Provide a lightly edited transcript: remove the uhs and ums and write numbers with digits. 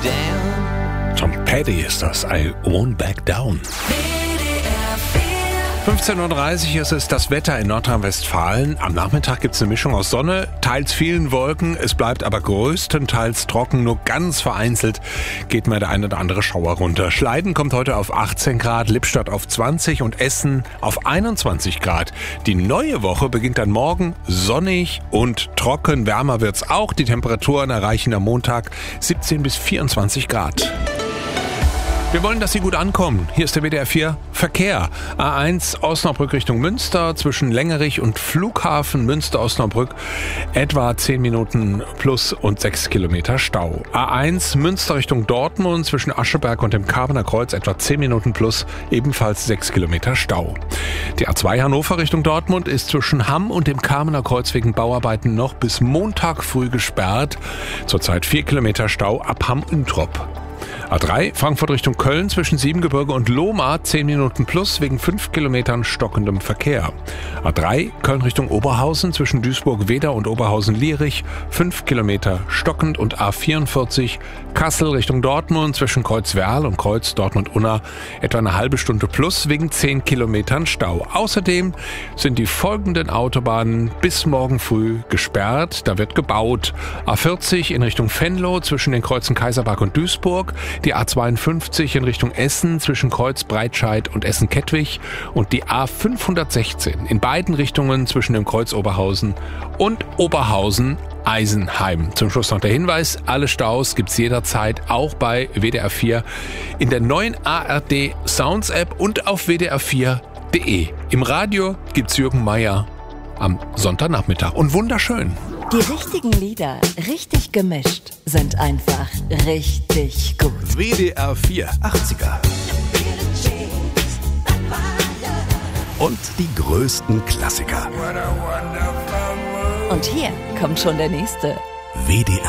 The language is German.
down. Tom Petty ist das, I Won't Back Down. 15.30 Uhr ist es das Wetter in Nordrhein-Westfalen. Am Nachmittag gibt es eine Mischung aus Sonne, teils vielen Wolken. Es bleibt aber größtenteils trocken, nur ganz vereinzelt geht mal der ein oder andere Schauer runter. Schleiden kommt heute auf 18 Grad, Lippstadt auf 20 und Essen auf 21 Grad. Die neue Woche beginnt dann morgen sonnig und trocken. Wärmer wird's auch. Die Temperaturen erreichen am Montag 17 bis 24 Grad. Wir wollen, dass Sie gut ankommen. Hier ist der WDR 4 Verkehr. A1 Osnabrück Richtung Münster zwischen Längerich und Flughafen Münster-Osnabrück etwa 10 Minuten plus und 6 Kilometer Stau. A1 Münster Richtung Dortmund zwischen Ascheberg und dem Karbener Kreuz etwa 10 Minuten plus ebenfalls 6 Kilometer Stau. Die A2 Hannover Richtung Dortmund ist zwischen Hamm und dem Karbener Kreuz wegen Bauarbeiten noch bis Montag früh gesperrt. Zurzeit 4 Kilometer Stau ab Hamm-Üntrop. A3 Frankfurt Richtung Köln zwischen Siebengebirge und Lohmar 10 Minuten plus wegen 5 Kilometern stockendem Verkehr. A3 Köln Richtung Oberhausen zwischen Duisburg-Wedau und Oberhausen-Lierich 5 Kilometer stockend und A44 Kassel Richtung Dortmund zwischen Kreuzwerl und Kreuz Dortmund-Unna etwa eine halbe Stunde plus wegen 10 Kilometern Stau. Außerdem sind die folgenden Autobahnen bis morgen früh gesperrt. Da wird gebaut. A40 in Richtung Venlo zwischen den Kreuzen Kaiserberg und Duisburg. Die A52 in Richtung Essen zwischen Kreuz Breitscheid und Essen-Kettwig und die A516 in beiden Richtungen zwischen dem Kreuz Oberhausen und Oberhausen-Eisenheim. Zum Schluss noch der Hinweis, alle Staus gibt's jederzeit auch bei WDR 4 in der neuen ARD Sounds App und auf wdr4.de. Im Radio gibt's Jürgen Meier am Sonntagnachmittag und wunderschön. Die richtigen Lieder, richtig gemischt, sind einfach richtig gut. WDR 4 80er. Und die größten Klassiker. Und hier kommt schon der nächste. WDR